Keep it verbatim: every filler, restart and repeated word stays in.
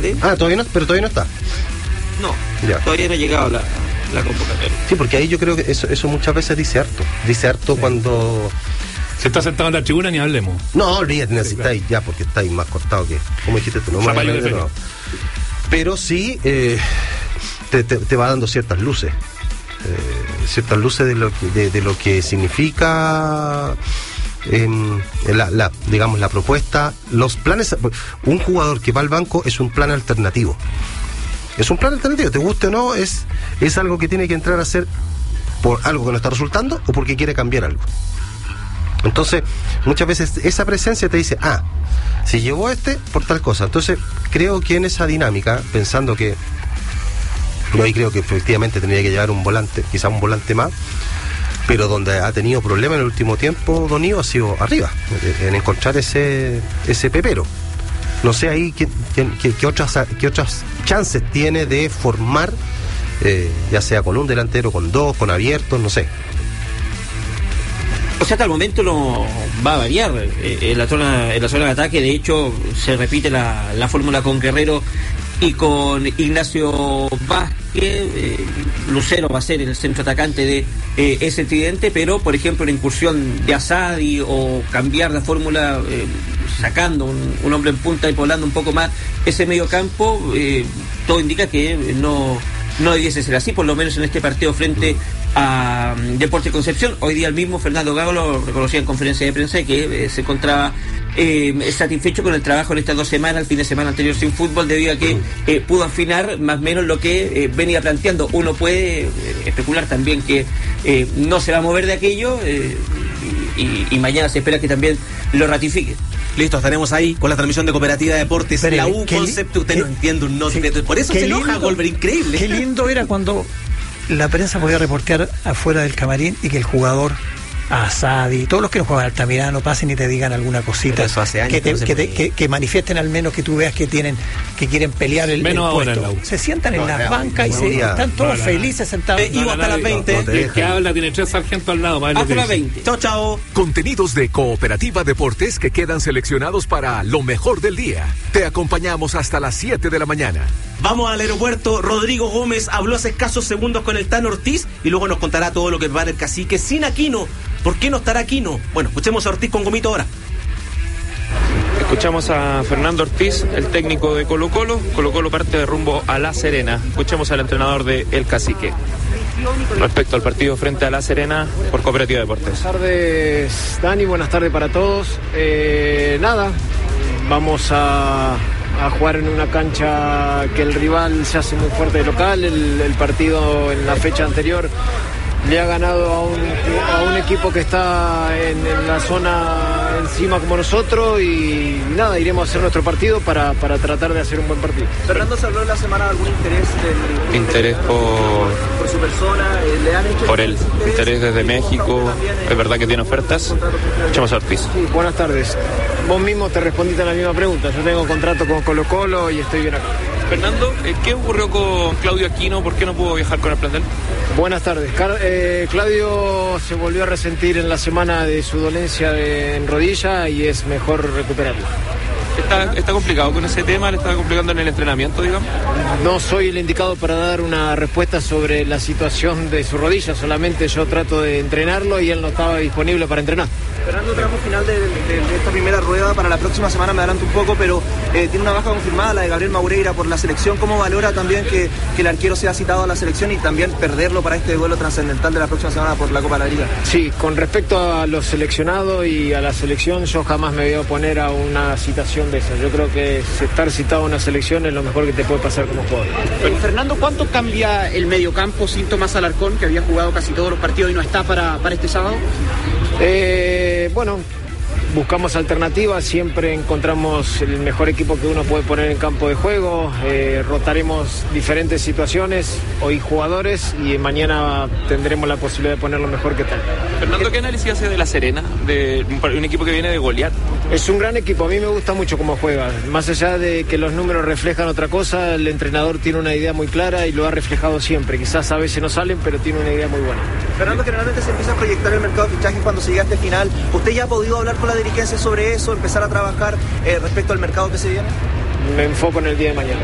tarde. Ah, todavía no, pero todavía no está. No, ya. Todavía no ha llegado la, la convocatoria. Sí, porque ahí yo creo que eso, eso muchas veces dice harto. Dice harto sí. Cuando... Se está sentado en la tribuna, ni hablemos. No, olvídate, necesitáis sí, claro. ya, porque estáis más cortado que... ¿Cómo dijiste tú? No me de de no. Pero sí, eh, te, te, te va dando ciertas luces. Eh, ciertas luces de lo que, de, de lo que significa... En la, la, digamos, la propuesta, los planes. Un jugador que va al banco es un plan alternativo. Es un plan alternativo, te guste o no, es, es algo que tiene que entrar a hacer por algo que no está resultando o porque quiere cambiar algo. Entonces, muchas veces esa presencia te dice, ah, si llevó este, por tal cosa. Entonces, creo que en esa dinámica, pensando que yo ahí creo que efectivamente tendría que llevar un volante, quizá un volante más, pero donde ha tenido problemas en el último tiempo Don Ivo ha sido arriba, en encontrar ese ese pepero. No sé ahí qué, qué, qué, otras, qué otras chances tiene de formar, eh, ya sea con un delantero, con dos, con abiertos, no sé. O sea, hasta el momento no va a variar eh, en la zona en la zona de ataque. De hecho, se repite la, la fórmula con Guerrero y con Ignacio Vázquez. Eh, Lucero va a ser el centro atacante de eh, ese tridente, pero por ejemplo una incursión de Asadi o cambiar la fórmula eh, sacando un, un hombre en punta y poblando un poco más ese medio campo, eh, todo indica que no, no debiese ser así, por lo menos en este partido frente a um, Deportes Concepción. Hoy día el mismo Fernando Gago lo reconocía en conferencia de prensa que eh, se encontraba eh, satisfecho con el trabajo en estas dos semanas, el fin de semana anterior sin fútbol, debido a que eh, pudo afinar más o menos lo que eh, venía planteando. Uno puede eh, especular también que eh, no se va a mover de aquello eh, y, y, y mañana se espera que también lo ratifique. Listo, estaremos ahí con la transmisión de Cooperativa Deportes. Pero, la U li- Concepto, usted qué, no entiende un no. Sí, por eso se enoja, Goldberg, increíble. Qué lindo era cuando la prensa podía reportear afuera del camarín y que el jugador, a Asadi, todos los que no juegan Altamirano, pasen y te digan alguna cosita. Pero eso hace años que, te, que, no que, te, que, que manifiesten al menos que tú veas que tienen, que quieren pelear el, menos el puesto. Ahora en la U. Se sientan no, en las no, bancas no, y se, no, están todos no, no, felices sentados. Eh, Ivo hasta las veinte. No, no el que habla tiene tres sargentos al lado. Hasta las veinte. Chao, chao. Contenidos de Cooperativa Deportes que quedan seleccionados para lo mejor del día. Te acompañamos hasta las siete de la mañana. Vamos al aeropuerto. Rodrigo Gómez habló hace escasos segundos con el Tano Ortiz y luego nos contará todo lo que va el cacique sin Aquino. ¿Por qué no estará Aquino? Bueno, escuchemos a Ortiz con Gomito ahora. Escuchamos a Fernando Ortiz, el técnico de Colo Colo. Colo Colo parte de rumbo a La Serena. Escuchemos al entrenador de El Cacique respecto al partido frente a La Serena por Cooperativa Deportes. Buenas tardes, Dani, buenas tardes para todos. Eh, nada, vamos a, a jugar en una cancha que el rival se hace muy fuerte de local. El, el partido en la fecha anterior le ha ganado a un, a un equipo que está en, en la zona encima como nosotros y nada, iremos a hacer nuestro partido para, para tratar de hacer un buen partido. Fernando, ¿se habló en la semana de algún interés del interés por, por su persona? ¿Le han hecho por el interés, interés desde México? ¿Es verdad que tiene ofertas? Escuchamos a Ortiz. Sí, buenas tardes. Vos mismo te respondiste a la misma pregunta. Yo tengo contrato con Colo Colo y estoy bien acá. Fernando, ¿qué ocurrió con Claudio Aquino? ¿Por qué no pudo viajar con el plantel? Buenas tardes. Car- eh, Claudio se volvió a resentir en la semana de su dolencia de, en rodilla y es mejor recuperarlo. ¿Está, ¿Está complicado con ese tema? ¿Le está complicando en el entrenamiento, digamos? No soy el indicado para dar una respuesta sobre la situación de su rodilla, solamente yo trato de entrenarlo y él no estaba disponible para entrenar. Fernando, tramo final de, de, de esta primera rueda para la próxima semana, me adelanto un poco, pero eh, tiene una baja confirmada, la de Gabriel Maureira por la selección. ¿Cómo valora también que, que el arquero sea citado a la selección y también perderlo para este duelo trascendental de la próxima semana por la Copa de la Liga? Sí, con respecto a los seleccionados y a la selección, yo jamás me voy a oponer a una citación de esas. Yo creo que estar citado a una selección es lo mejor que te puede pasar como jugador. Pero, Fernando, ¿cuánto cambia el mediocampo sin Tomás Alarcón, que había jugado casi todos los partidos y no está para, para este sábado? Eh, bueno, buscamos alternativas, siempre encontramos el mejor equipo que uno puede poner en campo de juego, eh, rotaremos diferentes situaciones, hoy jugadores, y mañana tendremos la posibilidad de poner lo mejor que tal. Fernando, ¿qué análisis hace de La Serena, de un equipo que viene de golear? Es un gran equipo, a mí me gusta mucho cómo juega, más allá de que los números reflejan otra cosa, el entrenador tiene una idea muy clara y lo ha reflejado siempre, quizás a veces no salen, pero tiene una idea muy buena. Fernando, generalmente se empieza a proyectar el mercado de fichajes cuando se llega a este final. ¿Usted ya ha podido hablar con la dirigencia sobre eso, empezar a trabajar eh, respecto al mercado que se viene? Me enfoco en el día de mañana.